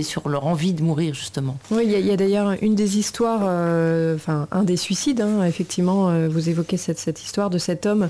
sur leur envie de mourir, justement. Oui, il y a d'ailleurs une des histoires, un des suicides, effectivement, vous évoquez cette histoire de cet homme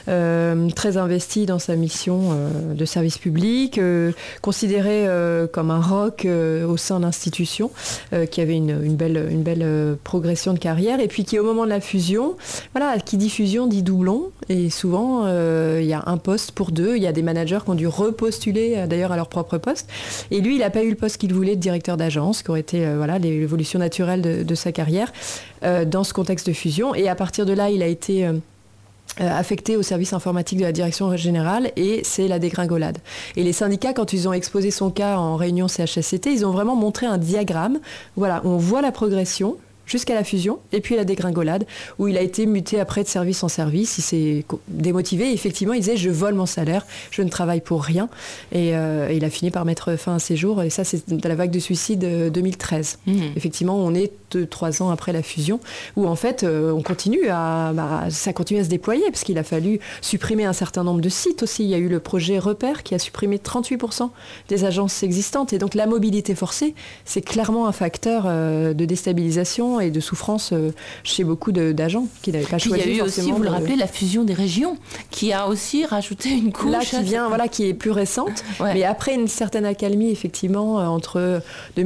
très investi dans sa mission de service public, considéré comme un rock au sein de l'institution, qui avait une belle progression de carrière, et puis qui au moment de la fusion, qui dit fusion dit doublon, et souvent il y a un poste pour deux, il y a des managers qui ont dû repostuler d'ailleurs à leur propre poste, et lui il n'a pas eu le poste qu'il voulait de directeur d'agence, qui aurait été l'évolution naturelle de sa carrière dans ce contexte de fusion, et à partir de là il a été affecté au service informatique de la direction générale, et c'est la dégringolade. Et les syndicats, quand ils ont exposé son cas en réunion CHSCT, ils ont vraiment montré un diagramme, où on voit la progression jusqu'à la fusion, et puis la dégringolade, où il a été muté après de service en service, il s'est démotivé, et effectivement il disait « je vole mon salaire, je ne travaille pour rien », et il a fini par mettre fin à ses jours, et ça c'est de la vague de suicide 2013. Effectivement, on est 3 ans après la fusion, où en fait on continue ça continue à se déployer, parce qu'il a fallu supprimer un certain nombre de sites aussi. Il y a eu le projet Repère qui a supprimé 38% des agences existantes, et donc la mobilité forcée, c'est clairement un facteur de déstabilisation et de souffrance chez beaucoup d'agents qui n'avaient pas choisi. Il y a eu aussi, vous le rappelez, la fusion des régions, qui a aussi rajouté une couche. Là, qui est plus récente, mais après une certaine accalmie, effectivement, entre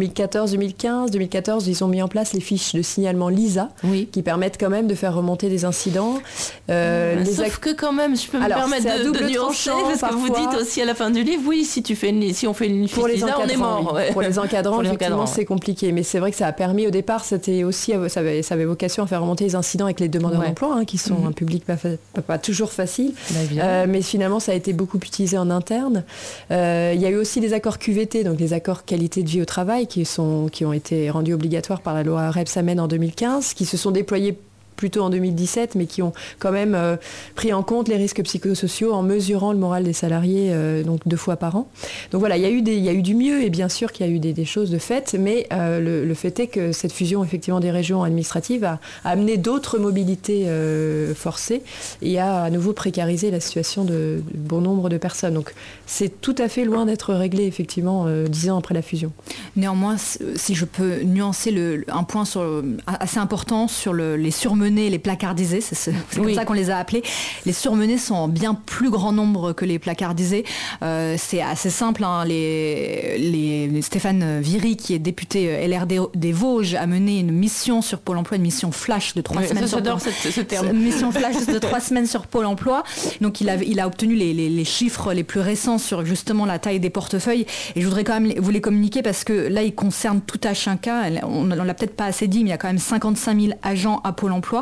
2014, ils ont mis en place les fiches de signalement LISA, qui permettent quand même de faire remonter des incidents. Sauf que quand même, je peux me permettre de nuancer, parce que vous dites aussi à la fin du livre, si on fait une fiche LISA, on est mort. Pour les encadrants, effectivement, c'est compliqué, mais c'est vrai que ça a permis au départ, c'était aussi, ça avait vocation à faire remonter les incidents avec les demandeurs d'emploi, qui sont un public pas toujours facile, mais finalement ça a été beaucoup utilisé en interne. Il y a eu aussi les accords QVT, donc les accords qualité de vie au travail, qui ont été rendus obligatoires par la loi Rebsamen en 2015, qui se sont déployés plutôt en 2017, mais qui ont quand même pris en compte les risques psychosociaux en mesurant le moral des salariés donc 2 fois par an. Donc voilà, il y a eu du mieux, et bien sûr qu'il y a eu des choses de fait, mais le fait est que cette fusion effectivement des régions administratives a amené d'autres mobilités forcées et a à nouveau précarisé la situation de bon nombre de personnes. Donc c'est tout à fait loin d'être réglé effectivement 10 ans après la fusion. Néanmoins, si je peux nuancer un point assez important sur les surmenés, les placardisés, c'est comme ça qu'on les a appelés. Les surmenés sont en bien plus grand nombre que les placardisés. C'est assez simple. Stéphane Viry, qui est député LR des Vosges, a mené une mission sur Pôle emploi, une mission flash de 3 semaines. J'adore ce terme. Une mission flash de 3 semaines sur Pôle emploi. Donc il a obtenu les chiffres les plus récents sur justement la taille des portefeuilles. Et je voudrais quand même vous les communiquer, parce que là, ils concernent tout à chacun. On l'a peut-être pas assez dit, mais il y a quand même 55 000 agents à Pôle emploi.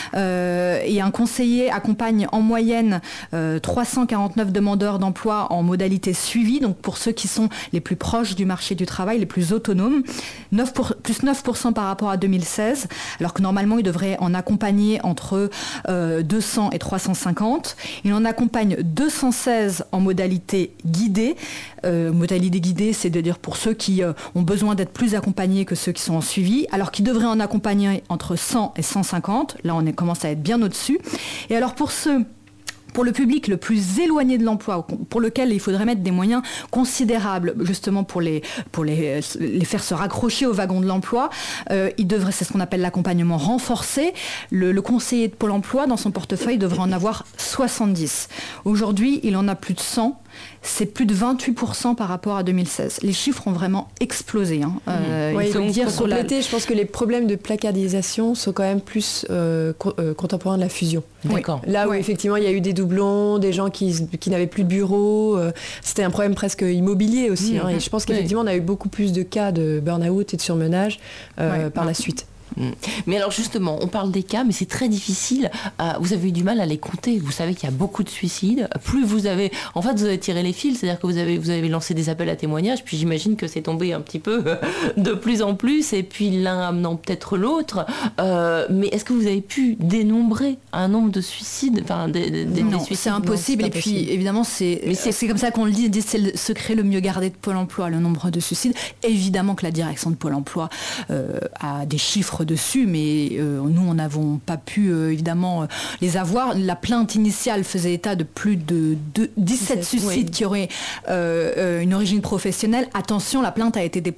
Et un conseiller accompagne en moyenne 349 demandeurs d'emploi en modalité suivie, donc pour ceux qui sont les plus proches du marché du travail, les plus autonomes, plus 9% par rapport à 2016, alors que normalement il devrait en accompagner entre 200 et 350. Il en accompagne 216 en modalité guidée. Modalité guidée, c'est de dire pour ceux qui ont besoin d'être plus accompagnés que ceux qui sont en suivi, alors qu'ils devraient en accompagner entre 100 et 150. Là, on commence à être bien au-dessus. Et alors, pour le public le plus éloigné de l'emploi, pour lequel il faudrait mettre des moyens considérables, justement pour les faire se raccrocher au wagon de l'emploi, c'est ce qu'on appelle l'accompagnement renforcé. Le conseiller de Pôle emploi, dans son portefeuille, devrait en avoir 70. Aujourd'hui, il en a plus de 100. C'est plus de 28% par rapport à 2016. Les chiffres ont vraiment explosé. Il faut dire, pour compléter, je pense que les problèmes de placardisation sont quand même plus contemporains de la fusion. D'accord. Là où effectivement il y a eu des doublons, des gens qui n'avaient plus de bureau, c'était un problème presque immobilier aussi. Et je pense qu'effectivement on a eu beaucoup plus de cas de burn-out et de surmenage par la suite. Mais alors justement, on parle des cas, mais c'est très difficile. Vous avez eu du mal à les compter. Vous savez qu'il y a beaucoup de suicides. Plus vous avez tiré les fils, c'est-à-dire que vous avez lancé des appels à témoignages, puis j'imagine que c'est tombé un petit peu de plus en plus, et puis l'un amenant peut-être l'autre. Mais est-ce que vous avez pu dénombrer un nombre de suicides, non, des suicides? C'est impossible. Et puis évidemment, c'est comme ça qu'on le dit, c'est le secret le mieux gardé de Pôle emploi, le nombre de suicides. Évidemment que la direction de Pôle emploi a des chiffres dessus, mais nous, on n'avons pas pu évidemment les avoir. La plainte initiale faisait état de plus de 17 suicides qui auraient une origine professionnelle. Attention, la plainte a été